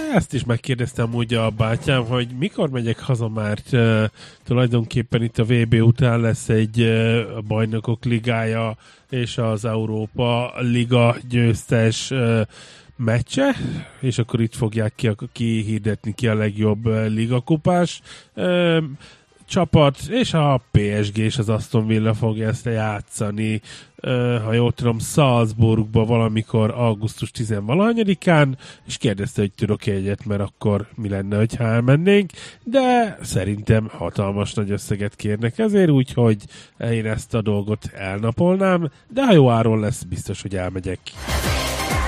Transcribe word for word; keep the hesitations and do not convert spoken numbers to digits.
ezt is megkérdeztem úgy a bátyám, hogy mikor megyek haza, mert uh, tulajdonképpen itt a vé bé után lesz egy uh, bajnokok ligája és az Európa Liga győztes uh, meccse, és akkor itt fogják ki, ki hirdetni ki a legjobb uh, ligakupás uh, csapat, és a pé es gé és az Aston Villa fogja ezt játszani, uh, ha jól tudom, Salzburgba valamikor augusztus tizenvalahanyadikán, és kérdezte, hogy tudok egyet, mert akkor mi lenne, hogyha elmennénk, de szerintem hatalmas nagy összeget kérnek ezért, úgyhogy én ezt a dolgot elnapolnám, de ha jó áron lesz, biztos, hogy elmegyek.